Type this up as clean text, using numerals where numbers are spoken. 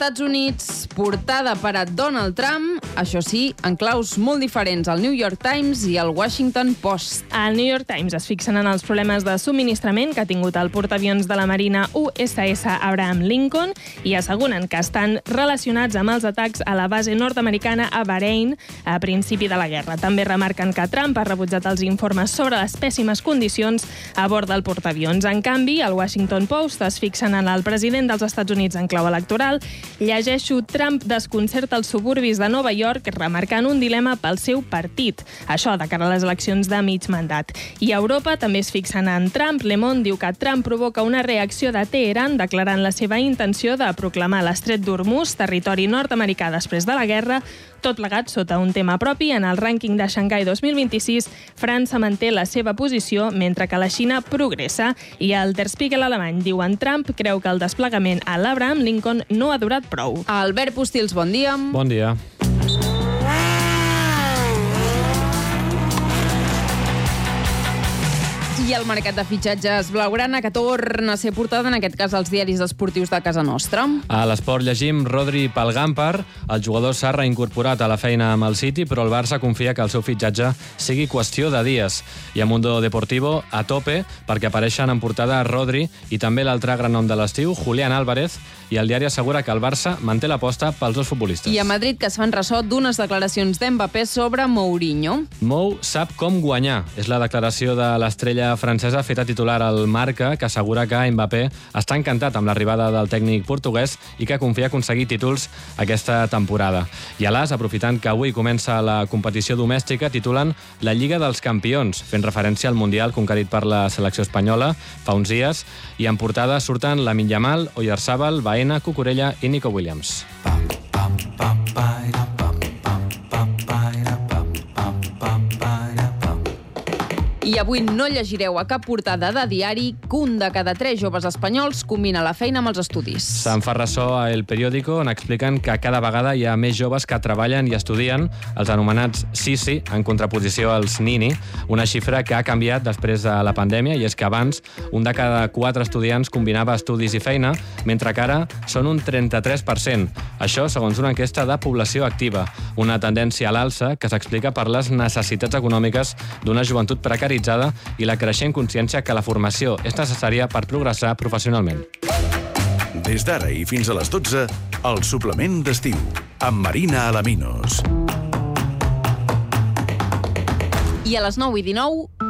Estats Units, portada per a Donald Trump, això sí, en claus molt diferents, al New York Times i al Washington Post. Al New York Times es fixen en els problemes de subministrament que ha tingut el portaavions de la Marina USS Abraham Lincoln i asseguren que estan relacionats amb els atacs a la base nord-americana a Bahrein a principi de la guerra. També remarquen que Trump ha rebutjat els informes sobre les pèssimes condicions a bord del portaavions. En canvi, al Washington Post es fixen en el president dels Estats Units en clau electoral. Llegeixo: Trump desconcerta els suburbis de Nova York, remarcant un dilema pel seu partit. Això de cara a les eleccions de mig mandat. I a Europa també es fixen en Trump. Le Monde diu que Trump provoca una reacció de Teheran, declarant la seva intenció de proclamar l'estret d'Hormuz territori nord-americà després de la guerra, tot plegat sota un tema propi. En el rànquing de Xangai 2026, França manté la seva posició, mentre que la Xina progressa. I el Der Spiegel alemany diu: en Trump creu que el desplegament a l'Abraham Lincoln no ha durat prou. Albert Postils, bon dia. Bon dia. I el mercat de fitxatges blaugrana, que torna a ser portada, en aquest cas, als diaris esportius de casa nostra. A l'Esport llegim: Rodri pel Gampar. El jugador s'ha reincorporat a la feina amb el City, però el Barça confia que el seu fitxatge sigui qüestió de dies. I a Mundo Deportivo, a tope, perquè apareixen en portada Rodri i també l'altre gran nom de l'estiu, Julián Álvarez, i el diari assegura que el Barça manté l'aposta pels dos futbolistes. I a Madrid, que es fan ressò d'unes declaracions d'Mbappé sobre Mourinho. Mou sap com guanyar. És la declaració de l'estrella francesa feta titular al Marca, que assegura que Mbappé està encantat amb l'arribada del tècnic portuguès i que confia aconseguir títols aquesta temporada. I a l'AS, aprofitant que avui comença la competició domèstica, titulen La Lliga dels Campions, fent referència al Mundial conquerit per la selecció espanyola fa uns dies, i en portada surten Lamine Yamal, Oyarzábal, Baena, Cucurella i Nico Williams. I avui no llegireu a cap portada de diari que un de cada 3 joves espanyols combina la feina amb els estudis. Se'n fa ressò a El Periódico, on expliquen que cada vegada hi ha més joves que treballen i estudien, els anomenats Sisi, en contraposició als Nini, una xifra que ha canviat després de la pandèmia, i és que abans un de cada 4 estudiants combinava estudis i feina, mentre que ara són un 33%. Això segons una enquesta de població activa, una tendència a l'alça que s'explica per les necessitats econòmiques d'una joventut precaritzada i la creixent consciència que la formació és necessària per progressar professionalment. Des d'ara i fins a les 12, el suplement d'estiu, amb Marina Alaminos. I a les 9:19...